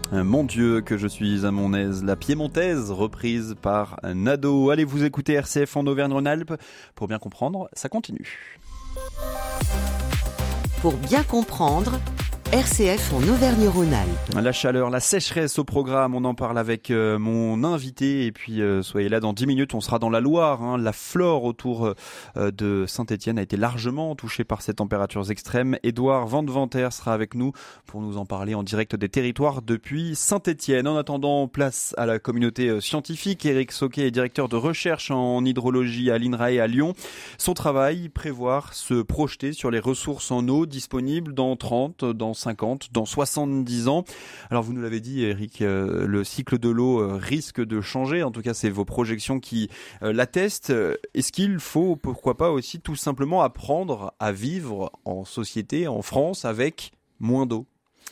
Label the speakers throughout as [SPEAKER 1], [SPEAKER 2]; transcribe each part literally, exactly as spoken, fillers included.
[SPEAKER 1] Mon Dieu, que je suis à mon aise, la piémontaise reprise par Nado. Allez, vous écoutez R C F en Auvergne-Rhône-Alpes. Pour bien comprendre, ça continue.
[SPEAKER 2] Pour bien comprendre, R C F en Auvergne-Rhône-Alpes.
[SPEAKER 1] La chaleur, la sécheresse au programme, on en parle avec euh, mon invité et puis euh, soyez là dans dix minutes, on sera dans la Loire. Hein. La flore autour euh, de Saint-Étienne a été largement touchée par ces températures extrêmes. Édouard Vandeventer sera avec nous pour nous en parler en direct des territoires depuis Saint-Étienne. En attendant, place à la communauté scientifique. Éric Sauquet est directeur de recherche en hydrologie à l'INRAE à Lyon. Son travail, prévoir, se projeter sur les ressources en eau disponibles dans trente, dans cinquante, dans soixante-dix ans. Alors vous nous l'avez dit, Eric, euh, le cycle de l'eau euh, risque de changer. En tout cas, c'est vos projections qui euh, l'attestent. Est-ce qu'il faut, pourquoi pas aussi, tout simplement apprendre à vivre en société, en France, avec moins d'eau ?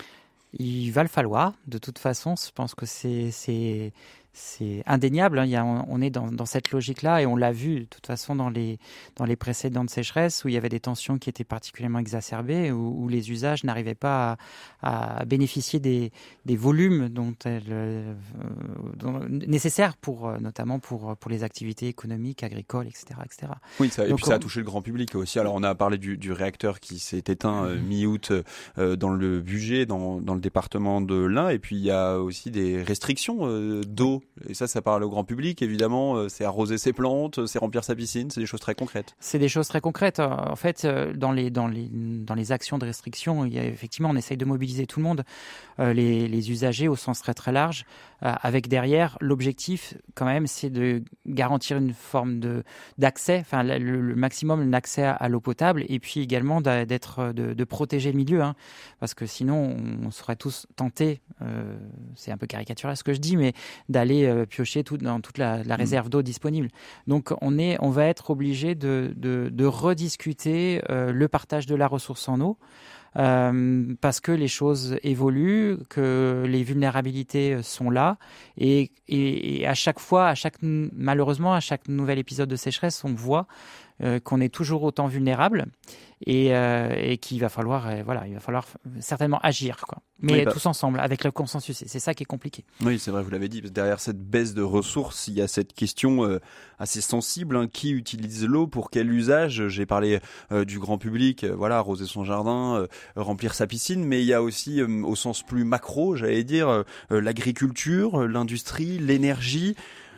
[SPEAKER 3] Il va le falloir. De toute façon, je pense que c'est... c'est... C'est indéniable, hein. Il y a, on est dans, dans cette logique-là et on l'a vu de toute façon dans les, dans les précédentes sécheresses où il y avait des tensions qui étaient particulièrement exacerbées, où, où les usages n'arrivaient pas à, à bénéficier des, des volumes dont elles, euh, dont, nécessaires pour, notamment pour, pour les activités économiques, agricoles, et cetera, et cetera.
[SPEAKER 1] Oui, ça, et
[SPEAKER 3] Donc,
[SPEAKER 1] puis ça a
[SPEAKER 3] on...
[SPEAKER 1] touché le grand public aussi. Alors on a parlé du, du réacteur qui s'est éteint euh, mi-août euh, dans le Bugey, dans, dans le département de l'Ain, et puis il y a aussi des restrictions euh, d'eau. Et ça, ça parle au grand public, évidemment. C'est arroser ses plantes, c'est remplir sa piscine, c'est des choses très concrètes.
[SPEAKER 3] C'est des choses très concrètes. En fait, dans les, dans les, dans les actions de restriction, il y a, effectivement, on essaye de mobiliser tout le monde, euh, les, les usagers au sens très très large, euh, avec derrière, l'objectif, quand même, c'est de garantir une forme de, d'accès, enfin, le, le maximum d'accès à, à l'eau potable, et puis également d'être, de, de protéger le milieu, hein, parce que sinon, on serait tous tentés, euh, c'est un peu caricatural ce que je dis, mais d'aller euh, piocher tout, dans toute la, la réserve d'eau disponible. Donc on, est, on va être obligé de, de, de rediscuter euh, le partage de la ressource en eau, euh, parce que les choses évoluent, que les vulnérabilités sont là, et, et, et à chaque fois, à chaque, malheureusement, à chaque nouvel épisode de sécheresse, on voit euh, qu'on est toujours autant vulnérable. Et, euh, et qu'il va falloir, euh, voilà, il va falloir certainement agir, quoi. Mais oui, bah, tous ensemble, avec le consensus. C'est ça qui est compliqué.
[SPEAKER 1] Oui, c'est vrai, vous l'avez dit. Derrière cette baisse de ressources, il y a cette question euh, assez sensible, hein, qui utilise l'eau, pour quel usage. J'ai parlé euh, du grand public, euh, voilà, arroser son jardin, euh, remplir sa piscine, mais il y a aussi, euh, au sens plus macro, j'allais dire, euh, l'agriculture, l'industrie, l'énergie.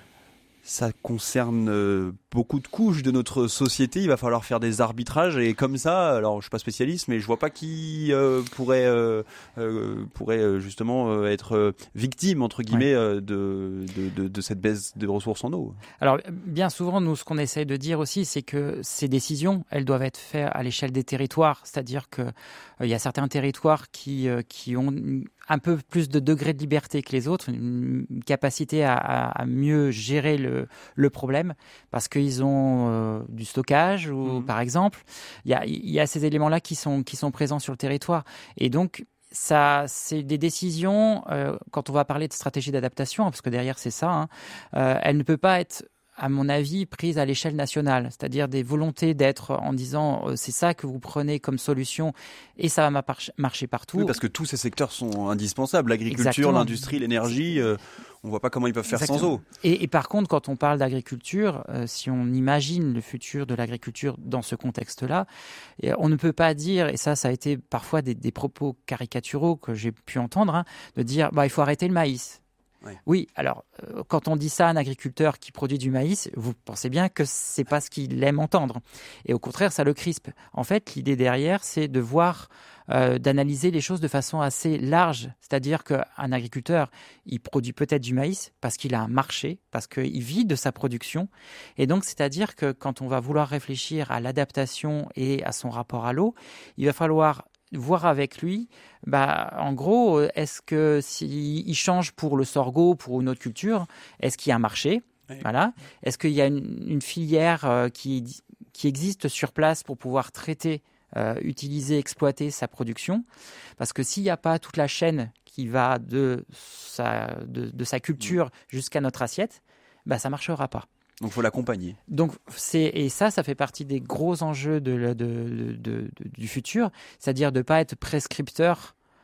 [SPEAKER 1] Ça concerne euh, beaucoup de couches de notre société. Il va falloir faire des arbitrages, et comme ça, alors je suis pas spécialiste, mais je vois pas qui euh, pourrait euh, euh, pourrait euh, justement euh, être euh, victime entre guillemets ouais. euh, de, de, de de cette baisse de ressources en eau.
[SPEAKER 3] Alors bien souvent, nous, ce qu'on essaye de dire aussi, c'est que ces décisions, elles doivent être faites à l'échelle des territoires. C'est-à-dire que euh, il y a certains territoires qui euh, qui ont un peu plus de degré de liberté que les autres, une capacité à, à, à mieux gérer le, le problème, parce qu'ils ont euh, du stockage, ou, mmh. par exemple. Il y a, il y a ces éléments-là qui sont, qui sont présents sur le territoire. Et donc, ça, c'est des décisions, euh, quand on va parler de stratégie d'adaptation, parce que derrière, c'est ça, hein, euh, elle ne peut pas être, à mon avis, prise à l'échelle nationale, c'est-à-dire des volontés d'être en disant euh, c'est ça que vous prenez comme solution et ça va marcher partout.
[SPEAKER 1] Oui, parce que tous ces secteurs sont indispensables, l'agriculture, l'industrie, l'énergie, euh, on ne voit pas comment ils peuvent faire Exactement. Sans eau.
[SPEAKER 3] Et, et par contre, quand on parle d'agriculture, euh, si on imagine le futur de l'agriculture dans ce contexte-là, et on ne peut pas dire, et ça, ça a été parfois des, des propos caricaturaux que j'ai pu entendre, hein, de dire bah, il faut arrêter le maïs. Ouais. Oui, alors euh, quand on dit ça à un agriculteur qui produit du maïs, vous pensez bien que c'est pas ce qu'il aime entendre. Et au contraire, ça le crispe. En fait, l'idée derrière, c'est de voir, euh, d'analyser les choses de façon assez large. C'est-à-dire qu'un agriculteur, il produit peut-être du maïs parce qu'il a un marché, parce qu'il vit de sa production. Et donc, c'est-à-dire que quand on va vouloir réfléchir à l'adaptation et à son rapport à l'eau, il va falloir voir avec lui, bah, en gros, est-ce que s'il change pour le sorgho, pour une autre culture, est-ce qu'il y a un marché ? Oui. Voilà. Est-ce qu'il y a une, une filière euh, qui, qui existe sur place pour pouvoir traiter, euh, utiliser, exploiter sa production ? Parce que s'il n'y a pas toute la chaîne qui va de sa, de, de sa culture jusqu'à notre assiette, bah, ça ne marchera pas.
[SPEAKER 1] Donc, il faut l'accompagner.
[SPEAKER 3] Donc, c'est, et ça, ça fait partie des gros enjeux de, de, de, de, de, du futur, c'est-à-dire de ne pas être prescripteur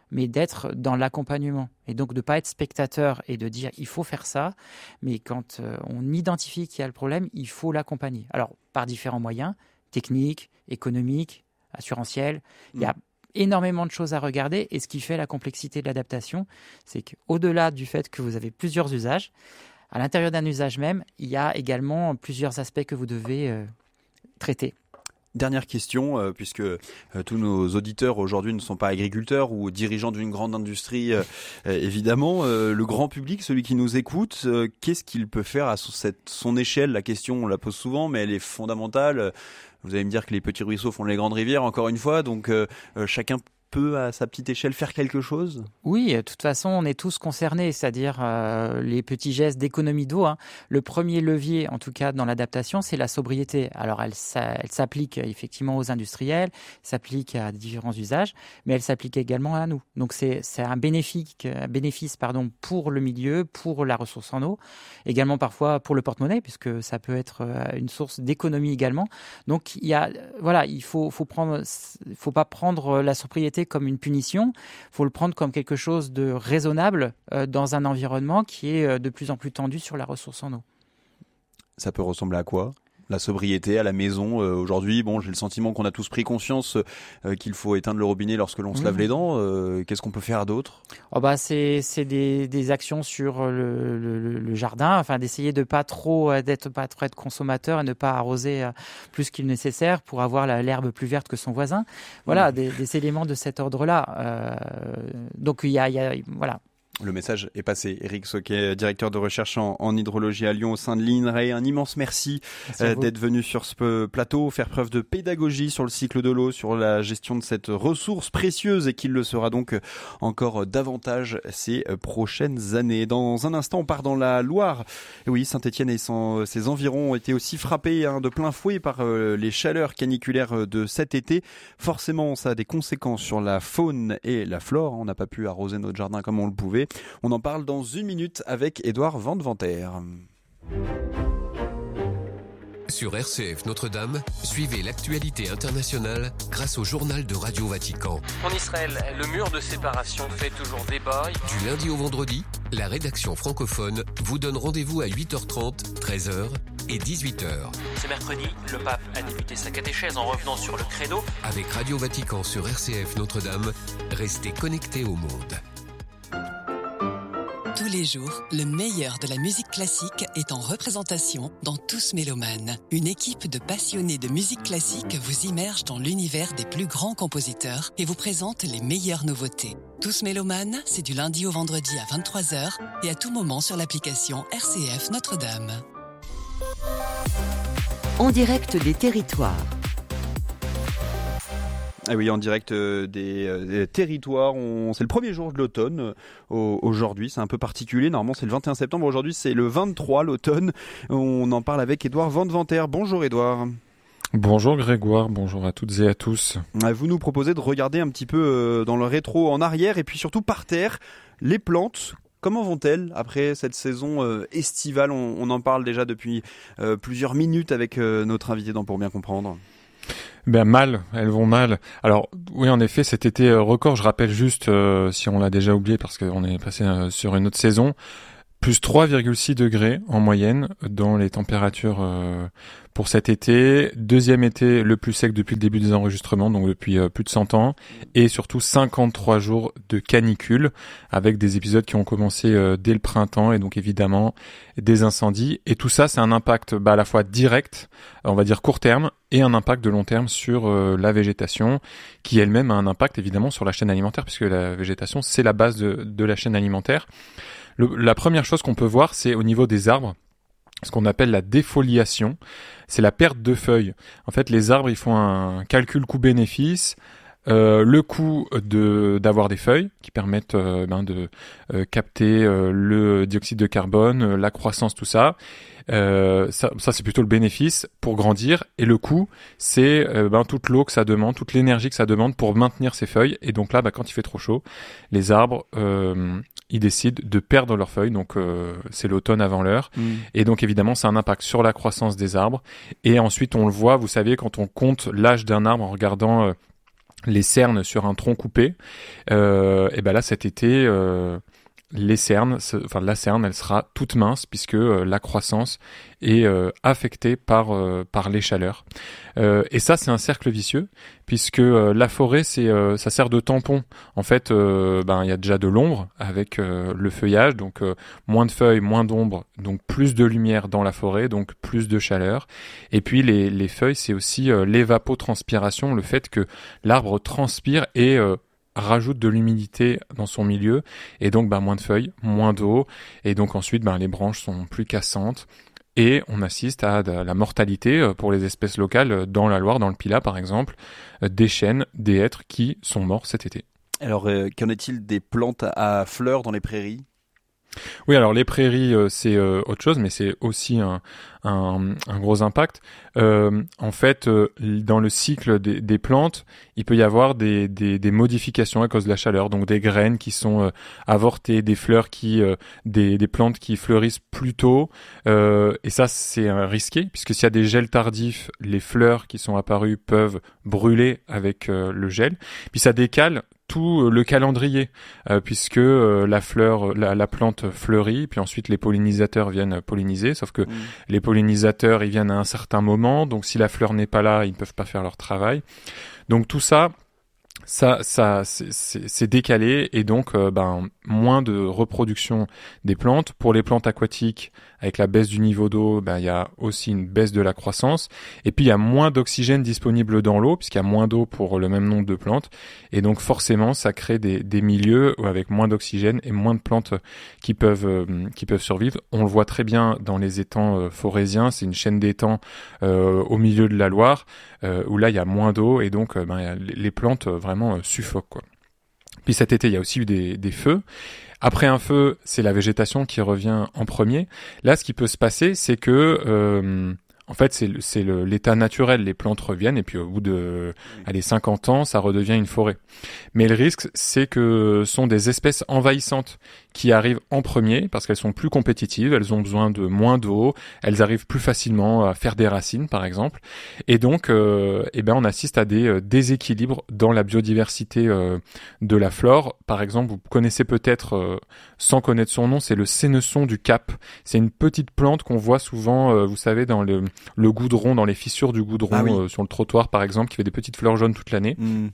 [SPEAKER 3] mais d'être dans l'accompagnement. Et donc de ne pas être spectateur et de dire il faut faire ça, mais quand euh, on identifie qu'il y a le problème, il faut l'accompagner. Alors par différents moyens, techniques, économiques, assurantiels, mmh. il y a énormément de choses à regarder, et ce qui fait la complexité de l'adaptation, c'est qu'au-delà du fait que vous avez plusieurs usages, à l'intérieur d'un usage même, il y a également plusieurs aspects que vous devez euh, traiter.
[SPEAKER 1] Dernière question, euh, puisque euh, tous nos auditeurs aujourd'hui ne sont pas agriculteurs ou dirigeants d'une grande industrie, euh, euh, évidemment, euh, le grand public, celui qui nous écoute, euh, qu'est-ce qu'il peut faire à son, cette, son échelle? La question, on la pose souvent, mais elle est fondamentale. Vous allez me dire que les petits ruisseaux font les grandes rivières, encore une fois, donc euh, euh, chacun peut à sa petite échelle faire quelque chose?
[SPEAKER 3] Oui, de toute façon, on est tous concernés, c'est-à-dire euh, les petits gestes d'économie d'eau. Hein. Le premier levier, en tout cas dans l'adaptation, c'est la sobriété. Alors, elle, ça, elle s'applique effectivement aux industriels, s'applique à différents usages, mais elle s'applique également à nous. Donc, c'est, c'est un bénéfice, un bénéfice pardon, pour le milieu, pour la ressource en eau, également parfois pour le porte-monnaie, puisque ça peut être une source d'économie également. Donc, il y a, voilà, il faut, faut prendre, faut pas prendre la sobriété comme une punition, il faut le prendre comme quelque chose de raisonnable euh, dans un environnement qui est euh, de plus en plus tendu sur la ressource en eau.
[SPEAKER 1] Ça peut ressembler à quoi ? La sobriété à la maison euh, aujourd'hui, bon, j'ai le sentiment qu'on a tous pris conscience euh, qu'il faut éteindre le robinet lorsque l'on se mmh. lave les dents. Euh, qu'est-ce qu'on peut faire d'autre ?
[SPEAKER 3] Oh bah c'est c'est des des actions sur le, le, le jardin, enfin d'essayer de pas trop d'être pas trop être consommateur et ne pas arroser euh, plus qu'il nécessaire pour avoir la, l'herbe plus verte que son voisin. Voilà, mmh. des, des éléments de cet ordre-là. Euh, donc il y a il y a voilà.
[SPEAKER 1] Le message est passé. Éric Sauquet, directeur de recherche en, en hydrologie à Lyon au sein de l'I N R A E. Un immense merci, merci euh, d'être venu sur ce plateau, faire preuve de pédagogie sur le cycle de l'eau, sur la gestion de cette ressource précieuse et qu'il le sera donc encore davantage ces prochaines années. Dans un instant, on part dans la Loire. Et oui, Saint-Étienne et son, ses environs ont été aussi frappés hein, de plein fouet par euh, les chaleurs caniculaires de cet été. Forcément, ça a des conséquences sur la faune et la flore. On n'a pas pu arroser notre jardin comme on le pouvait. On en parle dans une minute avec Édouard Vandeventer.
[SPEAKER 4] Sur R C F Notre-Dame, suivez l'actualité internationale grâce au journal de Radio Vatican.
[SPEAKER 5] En Israël, le mur de séparation fait toujours débat.
[SPEAKER 4] Du lundi au vendredi, la rédaction francophone vous donne rendez-vous à huit heures trente, treize heures et dix-huit heures.
[SPEAKER 5] Ce mercredi, le pape a débuté sa catéchèse en revenant sur le credo.
[SPEAKER 4] Avec Radio Vatican sur R C F Notre-Dame, restez connectés au monde.
[SPEAKER 6] Tous les jours, le meilleur de la musique classique est en représentation dans Tous Mélomanes. Une équipe de passionnés de musique classique vous immerge dans l'univers des plus grands compositeurs et vous présente les meilleures nouveautés. Tous Mélomanes, c'est du lundi au vendredi à vingt-trois heures et à tout moment sur l'application R C F Notre-Dame.
[SPEAKER 2] En direct des territoires.
[SPEAKER 1] Ah oui, en direct euh, des, euh, des territoires. On, c'est le premier jour de l'automne euh, aujourd'hui. C'est un peu particulier. Normalement, c'est le vingt et un septembre. Aujourd'hui, c'est le vingt-trois, l'automne. On en parle avec Édouard Vandeventer. Bonjour Édouard.
[SPEAKER 7] Bonjour Grégoire, bonjour à toutes et à tous.
[SPEAKER 1] Vous nous proposez de regarder un petit peu euh, dans le rétro en arrière et puis surtout par terre les plantes. Comment vont-elles après cette saison euh, estivale ? on, on en parle déjà depuis euh, plusieurs minutes avec euh, notre invité dans Pour bien comprendre.
[SPEAKER 7] Ben mal, elles vont mal. Alors oui, en effet, cet été euh, record, je rappelle juste, euh, si on l'a déjà oublié parce qu'on est passé euh, sur une autre saison, plus trois virgule six degrés en moyenne dans les températures euh, pour cet été. Deuxième été le plus sec depuis le début des enregistrements, donc depuis euh, plus de cent ans. Et surtout cinquante-trois jours de canicule avec des épisodes qui ont commencé euh, dès le printemps et donc évidemment des incendies. Et tout ça, c'est un impact bah, à la fois direct, on va dire court terme, et un impact de long terme sur euh, la végétation qui elle-même a un impact évidemment sur la chaîne alimentaire puisque la végétation, c'est la base de, de la chaîne alimentaire. Le, la première chose qu'on peut voir, c'est au niveau des arbres, ce qu'on appelle la défoliation. C'est la perte de feuilles. En fait, les arbres, ils font un calcul coût-bénéfice. Euh, le coût de d'avoir des feuilles qui permettent euh, ben, de euh, capter euh, le dioxyde de carbone, euh, la croissance, tout ça. Euh, ça, ça c'est plutôt le bénéfice pour grandir, et le coût c'est euh, ben, toute l'eau que ça demande, toute l'énergie que ça demande pour maintenir ces feuilles. Et donc là, ben, quand il fait trop chaud, les arbres euh, ils décident de perdre leurs feuilles, donc euh, c'est l'automne avant l'heure. Mmh. Et donc évidemment, c'est un impact sur la croissance des arbres. Et ensuite, on le voit, vous savez, quand on compte l'âge d'un arbre en regardant euh, les cernes sur un tronc coupé, euh, et ben là cet été, euh, les cernes, enfin la cerne, elle sera toute mince puisque euh, la croissance est euh, affectée par euh, par les chaleurs. Euh, et ça c'est un cercle vicieux puisque euh, la forêt c'est euh, ça sert de tampon. En fait, euh, ben il y a déjà de l'ombre avec euh, le feuillage, donc euh, moins de feuilles, moins d'ombre, donc plus de lumière dans la forêt, donc plus de chaleur. Et puis les les feuilles c'est aussi euh, l'évapotranspiration, le fait que l'arbre transpire et euh, rajoute de l'humidité dans son milieu, et donc ben, moins de feuilles, moins d'eau, et donc ensuite ben, les branches sont plus cassantes, et on assiste à de la mortalité pour les espèces locales dans la Loire, dans le Pilat par exemple, des chênes, des hêtres qui sont morts cet été.
[SPEAKER 1] Alors, euh, qu'en est-il des plantes à fleurs dans les prairies ?
[SPEAKER 7] Oui, alors les prairies, euh, c'est euh, autre chose, mais c'est aussi un, un, un gros impact. Euh, en fait, euh, dans le cycle des, des plantes, il peut y avoir des, des, des modifications à cause de la chaleur, donc des graines qui sont euh, avortées, des fleurs qui, euh, des, des plantes qui fleurissent plus tôt, euh, et ça c'est euh, risqué, puisque s'il y a des gels tardifs, les fleurs qui sont apparues peuvent brûler avec euh, le gel, puis ça décale tout le calendrier, euh, puisque euh, la fleur, la, la plante fleurit, puis ensuite les pollinisateurs viennent polliniser, sauf que mmh. les pollinisateurs, ils viennent à un certain moment, donc si la fleur n'est pas là, ils ne peuvent pas faire leur travail. Donc tout ça, ça, ça, c'est, c'est, c'est décalé, et donc euh, ben moins de reproduction des plantes. Pour les plantes aquatiques, avec la baisse du niveau d'eau, ben il y a aussi une baisse de la croissance, et puis il y a moins d'oxygène disponible dans l'eau, puisqu'il y a moins d'eau pour le même nombre de plantes, et donc forcément ça crée des, des milieux avec moins d'oxygène et moins de plantes qui peuvent euh, qui peuvent survivre. On le voit très bien dans les étangs euh, forésiens, c'est une chaîne d'étangs euh, au milieu de la Loire, euh, où là il y a moins d'eau, et donc euh, ben, y a les plantes euh, vraiment euh, suffoquent quoi. Puis cet été, il y a aussi eu des, des feux. Après un feu, c'est la végétation qui revient en premier. Là, ce qui peut se passer, c'est que, euh, en fait, c'est, le, c'est le, l'état naturel. Les plantes reviennent, et puis au bout de, allez, cinquante ans, ça redevient une forêt. Mais le risque, c'est que ce sont des espèces envahissantes qui arrivent en premier, parce qu'elles sont plus compétitives, elles ont besoin de moins d'eau, elles arrivent plus facilement à faire des racines, par exemple. Et donc, euh, eh ben, on assiste à des euh, déséquilibres dans la biodiversité euh, de la flore. Par exemple, vous connaissez peut-être, euh, sans connaître son nom, c'est le sénesson du Cap. C'est une petite plante qu'on voit souvent, euh, vous savez, dans le, le goudron, dans les fissures du goudron, ah oui. euh, sur le trottoir, par exemple, qui fait des petites fleurs jaunes toute l'année. Mmh.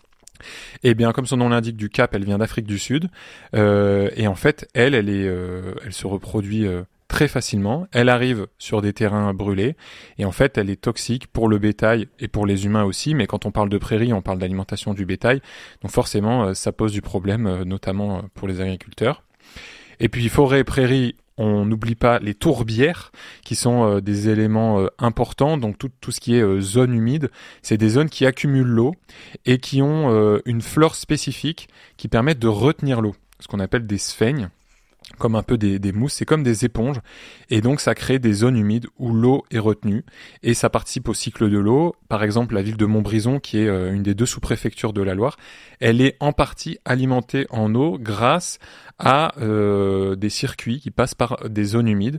[SPEAKER 7] Eh bien, comme son nom l'indique, du Cap, elle vient d'Afrique du Sud, euh, et en fait, elle, elle est, euh, elle se reproduit euh, très facilement. Elle arrive sur des terrains brûlés, et en fait, elle est toxique pour le bétail et pour les humains aussi. Mais quand on parle de prairies, on parle d'alimentation du bétail, donc forcément, euh, ça pose du problème, euh, notamment pour les agriculteurs. Et puis, forêt et prairies. On n'oublie pas les tourbières, qui sont euh, des éléments euh, importants. Donc tout, tout ce qui est euh, zone humide, c'est des zones qui accumulent l'eau et qui ont euh, une flore spécifique qui permet de retenir l'eau, ce qu'on appelle des sphènes, comme un peu des, des mousses, c'est comme des éponges, et donc ça crée des zones humides où l'eau est retenue, et ça participe au cycle de l'eau. Par exemple, la ville de Montbrison, qui est euh, une des deux sous-préfectures de la Loire, elle est en partie alimentée en eau grâce à euh, des circuits qui passent par des zones humides,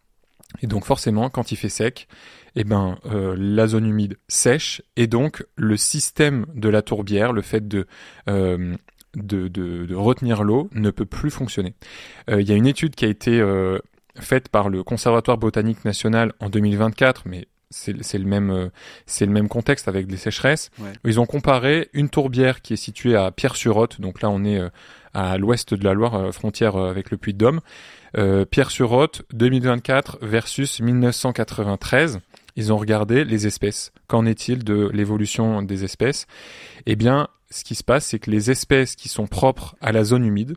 [SPEAKER 7] et donc forcément, quand il fait sec, eh ben euh, la zone humide sèche, et donc le système de la tourbière, le fait de euh, De, de, de retenir l'eau ne peut plus fonctionner. Euh, il y a une étude qui a été euh, faite par le Conservatoire botanique national en deux mille vingt-quatre, mais c'est, c'est, le même, euh, c'est le même contexte avec des sécheresses. Ouais. Ils ont comparé une tourbière qui est située à Pierre-sur-Othe, donc là on est euh, à l'ouest de la Loire, euh, frontière euh, avec le Puy-de-Dôme. Euh, Pierre-sur-Othe, deux mille vingt-quatre versus dix-neuf cent quatre-vingt-treize. Ils ont regardé les espèces. Qu'en est-il de l'évolution des espèces ? Eh bien, ce qui se passe, c'est que les espèces qui sont propres à la zone humide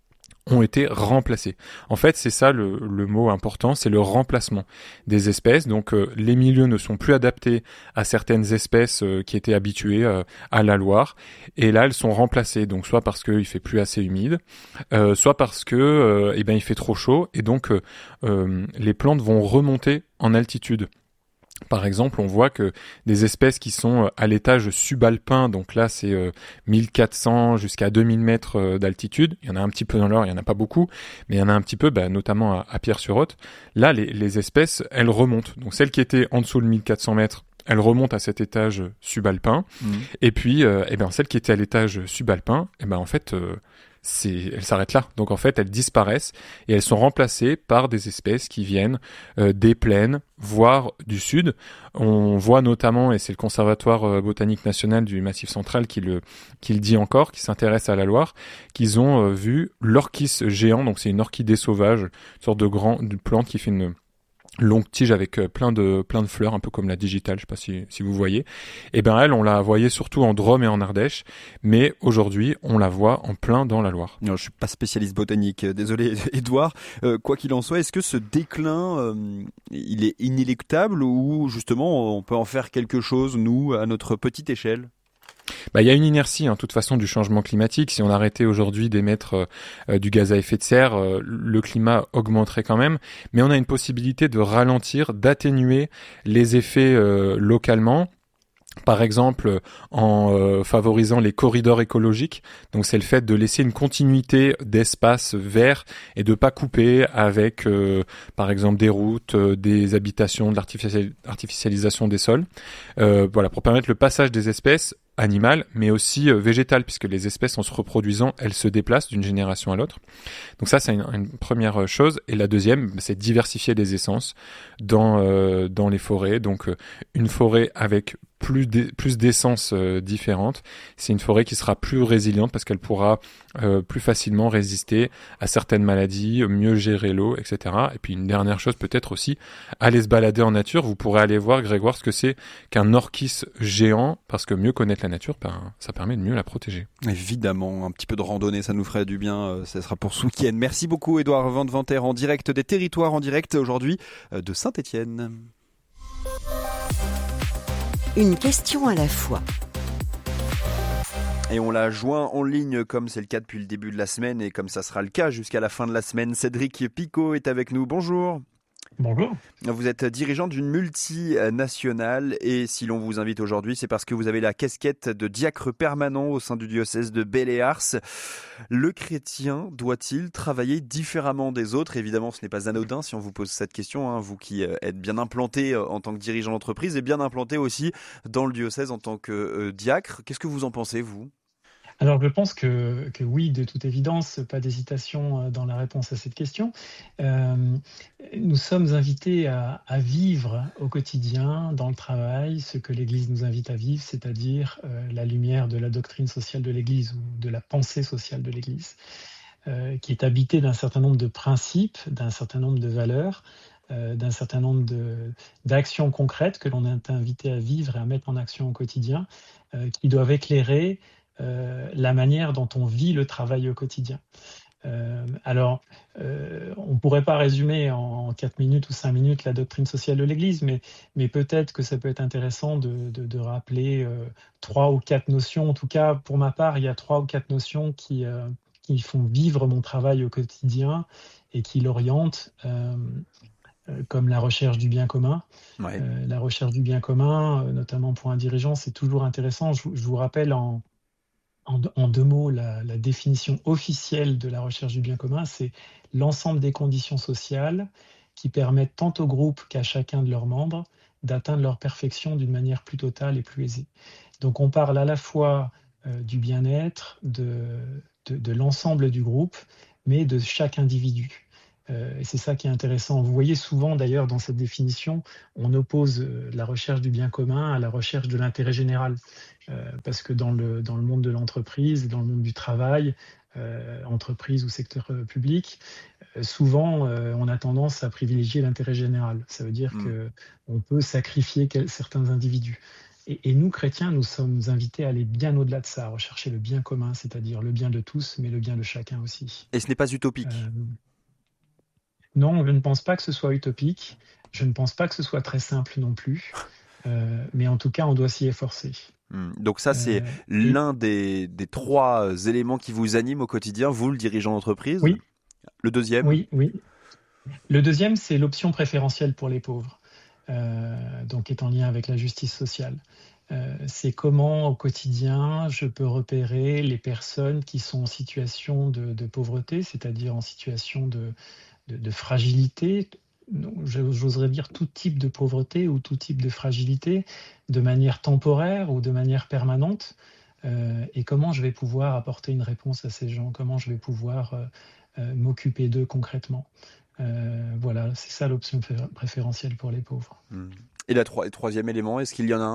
[SPEAKER 7] ont été remplacées. En fait, c'est ça le, le mot important, c'est le remplacement des espèces. Donc, euh, les milieux ne sont plus adaptés à certaines espèces euh, qui étaient habituées euh, à la Loire. Et là, elles sont remplacées. Donc, soit parce qu'il fait plus assez humide, euh, soit parce que, euh, eh ben, il fait trop chaud. Et donc, euh, euh, les plantes vont remonter en altitude. Par exemple, on voit que des espèces qui sont à l'étage subalpin, donc là c'est euh, mille quatre cents jusqu'à deux mille mètres euh, d'altitude, il y en a un petit peu dans l'Eure, il y en a pas beaucoup, mais il y en a un petit peu, bah, notamment à, à Pierre-sur-Othe. Là, les, les espèces, elles remontent. Donc celles qui étaient en dessous de mille quatre cents mètres, elle remonte à cet étage subalpin. Mmh. Et puis, euh, eh ben, celles qui étaient à l'étage subalpin, eh ben, en fait, euh, c'est, elles s'arrêtent là. Donc, en fait, elles disparaissent et elles sont remplacées par des espèces qui viennent euh, des plaines, voire du sud. On voit notamment, et c'est le Conservatoire botanique national du Massif central qui le, qui le dit encore, qui s'intéresse à la Loire, qu'ils ont euh, vu l'orchis géant. Donc, c'est une orchidée sauvage, une sorte de grand, de plante qui fait une longue tige avec plein de plein de fleurs, un peu comme la digitale, je sais pas si si vous voyez. Et ben elle, on la voyait surtout en Drôme et en Ardèche, mais aujourd'hui on la voit en plein dans la Loire.
[SPEAKER 1] Non, je suis pas spécialiste botanique, désolé Édouard. Euh, quoi qu'il en soit, est-ce que ce déclin, euh, il est inéluctable ou justement on peut en faire quelque chose nous à notre petite échelle?
[SPEAKER 7] Bah, il y a une inertie, hein, de toute façon, du changement climatique. Si on arrêtait aujourd'hui d'émettre euh, du gaz à effet de serre, euh, le climat augmenterait quand même. Mais on a une possibilité de ralentir, d'atténuer les effets euh, localement. Par exemple, en euh, favorisant les corridors écologiques. Donc, c'est le fait de laisser une continuité d'espace vert et de pas couper avec, euh, par exemple, des routes, euh, des habitations, de l'artificialisation des sols. Euh, voilà, pour permettre le passage des espèces animales, mais aussi euh, végétales, puisque les espèces, en se reproduisant, elles se déplacent d'une génération à l'autre. Donc ça, c'est une, une première chose. Et la deuxième, c'est diversifier les essences dans euh, dans les forêts. Donc, euh, une forêt avec plus d'e- plus d'essences euh, différentes, c'est une forêt qui sera plus résiliente parce qu'elle pourra euh, plus facilement résister à certaines maladies, mieux gérer l'eau, et cetera. Et puis une dernière chose peut-être aussi, aller se balader en nature. Vous pourrez aller voir, Grégoire, ce que c'est qu'un orchis géant, parce que mieux connaître la nature, ben, ça permet de mieux la protéger.
[SPEAKER 1] Évidemment, un petit peu de randonnée, ça nous ferait du bien. Euh, ça sera pour ce week-end. Merci beaucoup, Édouard Van de Venter, en direct des territoires, en direct aujourd'hui euh, de Saint-Étienne.
[SPEAKER 2] Une question à la fois.
[SPEAKER 1] Et on l'a joint en ligne comme c'est le cas depuis le début de la semaine et comme ça sera le cas jusqu'à la fin de la semaine. Cédric Picot est avec nous. Bonjour.
[SPEAKER 8] Bonjour.
[SPEAKER 1] Vous êtes dirigeant d'une multinationale et si l'on vous invite aujourd'hui, c'est parce que vous avez la casquette de diacre permanent au sein du diocèse de Belle et Ars. Le chrétien doit-il travailler différemment des autres ? Évidemment, ce n'est pas anodin si on vous pose cette question, hein, vous qui êtes bien implanté en tant que dirigeant d'entreprise et bien implanté aussi dans le diocèse en tant que euh, diacre. Qu'est-ce que vous en pensez, vous ?
[SPEAKER 8] Alors, je pense que, que oui, de toute évidence, pas d'hésitation dans la réponse à cette question. Euh, nous sommes invités à, à vivre au quotidien, dans le travail, ce que l'Église nous invite à vivre, c'est-à-dire euh, la lumière de la doctrine sociale de l'Église ou de la pensée sociale de l'Église, euh, qui est habitée d'un certain nombre de principes, d'un certain nombre de valeurs, euh, d'un certain nombre de, d'actions concrètes que l'on est invité à vivre et à mettre en action au quotidien, euh, qui doivent éclairer Euh, la manière dont on vit le travail au quotidien. Euh, alors, euh, on ne pourrait pas résumer en quatre minutes ou cinq minutes la doctrine sociale de l'Église, mais, mais peut-être que ça peut être intéressant de, de, de rappeler euh, trois ou quatre notions. En tout cas, pour ma part, il y a trois ou quatre notions qui, euh, qui font vivre mon travail au quotidien et qui l'orientent, euh, euh, comme la recherche du bien commun. Ouais. Euh, la recherche du bien commun, euh, notamment pour un dirigeant, c'est toujours intéressant. Je, je vous rappelle en En, en deux mots, la, la définition officielle de la recherche du bien commun, c'est l'ensemble des conditions sociales qui permettent tant au groupe qu'à chacun de leurs membres d'atteindre leur perfection d'une manière plus totale et plus aisée. Donc on parle à la fois euh, du bien-être, de, de, de l'ensemble du groupe, mais de chaque individu. Euh, et c'est ça qui est intéressant. Vous voyez souvent d'ailleurs dans cette définition, on oppose euh, la recherche du bien commun à la recherche de l'intérêt général. Euh, parce que dans le, dans le monde de l'entreprise, dans le monde du travail, euh, entreprise ou secteur euh, public, euh, souvent euh, on a tendance à privilégier l'intérêt général. Ça veut dire mmh. qu'on peut sacrifier quel, certains individus. Et, et nous, chrétiens, nous sommes invités à aller bien au-delà de ça, à rechercher le bien commun, c'est-à-dire le bien de tous, mais le bien de chacun aussi.
[SPEAKER 1] Et ce n'est pas utopique euh,
[SPEAKER 8] Non, je ne pense pas que ce soit utopique. Je ne pense pas que ce soit très simple non plus. Euh, mais en tout cas, on doit s'y efforcer.
[SPEAKER 1] Donc ça, c'est euh, l'un des, des trois éléments qui vous animent au quotidien, vous, le dirigeant d'entreprise.
[SPEAKER 8] Oui.
[SPEAKER 1] Le deuxième ?
[SPEAKER 8] Oui, oui. Le deuxième, c'est l'option préférentielle pour les pauvres, euh, donc qui est en lien avec la justice sociale. Euh, c'est comment, au quotidien, je peux repérer les personnes qui sont en situation de, de pauvreté, c'est-à-dire en situation de, de, de fragilité, j'oserais dire tout type de pauvreté ou tout type de fragilité, de manière temporaire ou de manière permanente, euh, et comment je vais pouvoir apporter une réponse à ces gens, comment je vais pouvoir euh, euh, m'occuper d'eux concrètement. Euh, voilà, c'est ça l'option préférentielle pour les pauvres.
[SPEAKER 1] Et la tro- le troisième élément, est-ce qu'il y en a un ?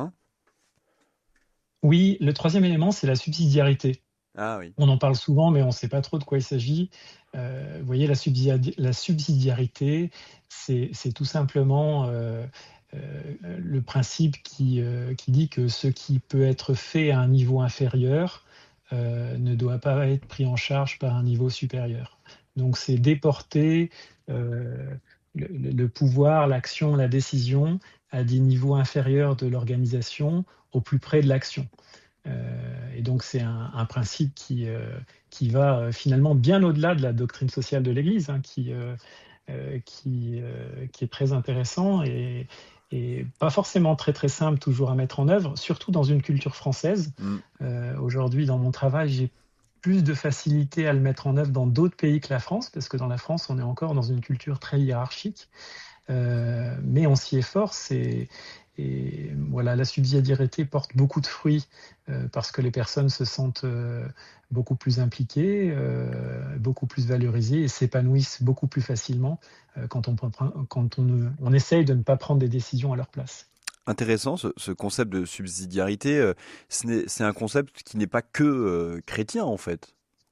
[SPEAKER 8] Oui, le troisième élément, c'est la subsidiarité.
[SPEAKER 1] Ah oui.
[SPEAKER 8] On en parle souvent, mais on ne sait pas trop de quoi il s'agit. Euh, vous voyez, la, subsidia- la subsidiarité, c'est, c'est tout simplement euh, euh, le principe qui, euh, qui dit que ce qui peut être fait à un niveau inférieur euh, ne doit pas être pris en charge par un niveau supérieur. Donc, c'est déporter euh, le, le pouvoir, l'action, la décision à des niveaux inférieurs de l'organisation, au plus près de l'action. Euh, et donc c'est un, un principe qui, euh, qui va euh, finalement bien au-delà de la doctrine sociale de l'Église, hein, qui, euh, euh, qui, euh, qui est très intéressant et, et pas forcément très très simple toujours à mettre en œuvre, surtout dans une culture française. Mm. Euh, aujourd'hui, dans mon travail, j'ai plus de facilité à le mettre en œuvre dans d'autres pays que la France, parce que dans la France, on est encore dans une culture très hiérarchique. Euh, mais on s'y efforce et, et voilà, la subsidiarité porte beaucoup de fruits euh, parce que les personnes se sentent euh, beaucoup plus impliquées, euh, beaucoup plus valorisées et s'épanouissent beaucoup plus facilement euh, quand, on, quand on, on essaye de ne pas prendre des décisions à leur place.
[SPEAKER 1] Intéressant ce, ce concept de subsidiarité, euh, ce n'est, c'est un concept qui n'est pas que euh, chrétien en fait.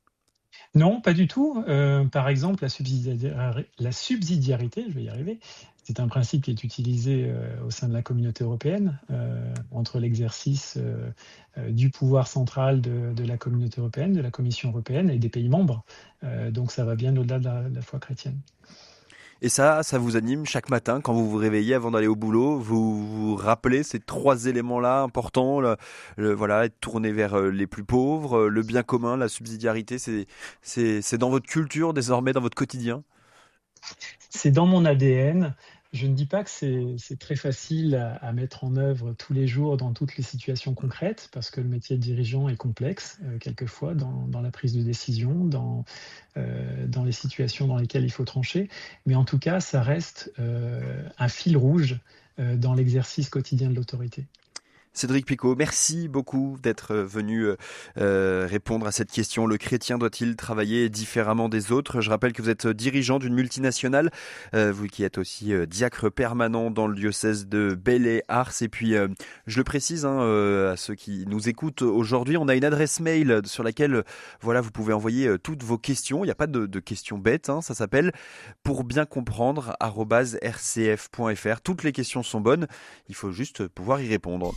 [SPEAKER 8] Non, pas du tout. Euh, par exemple, la, subsidiari- la subsidiarité, je vais y arriver, c'est un principe qui est utilisé euh, au sein de la communauté européenne, euh, entre l'exercice euh, euh, du pouvoir central de, de la communauté européenne, de la Commission européenne et des pays membres. Euh, donc ça va bien au-delà de la, de la foi chrétienne.
[SPEAKER 1] Et ça, ça vous anime chaque matin quand vous vous réveillez avant d'aller au boulot, vous vous rappelez ces trois éléments-là importants, le, le, voilà, être tourné vers les plus pauvres, le bien commun, la subsidiarité, c'est, c'est, c'est dans votre culture désormais, dans votre quotidien ?
[SPEAKER 8] C'est dans mon A D N. Je ne dis pas que c'est, c'est très facile à, à mettre en œuvre tous les jours dans toutes les situations concrètes, parce que le métier de dirigeant est complexe, euh, quelquefois, dans, dans la prise de décision, dans, euh, dans les situations dans lesquelles il faut trancher. Mais en tout cas, ça reste euh, un fil rouge euh, dans l'exercice quotidien de l'autorité.
[SPEAKER 1] Cédric Picot, merci beaucoup d'être venu euh, répondre à cette question. Le chrétien doit-il travailler différemment des autres ? Je rappelle que vous êtes dirigeant d'une multinationale, euh, vous qui êtes aussi euh, diacre permanent dans le diocèse de Belley-Ars. Et puis, euh, je le précise hein, euh, à ceux qui nous écoutent aujourd'hui, on a une adresse mail sur laquelle voilà, vous pouvez envoyer euh, toutes vos questions. Il n'y a pas de, de questions bêtes, hein, ça s'appelle pour bien comprendre arobase r c f point f r. Toutes les questions sont bonnes, il faut juste pouvoir y répondre.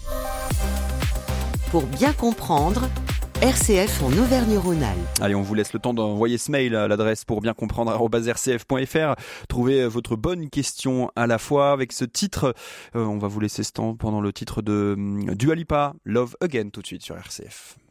[SPEAKER 2] Pour bien comprendre, R C F en Auvergne-Rhône-Alpes.
[SPEAKER 1] Allez, on vous laisse le temps d'envoyer ce mail à l'adresse pour bien comprendre arobase r c f point f r. Trouvez votre bonne question à la fois avec ce titre. Euh, on va vous laisser ce temps pendant le titre de Dua Lipa, Love Again, tout de suite sur R C F.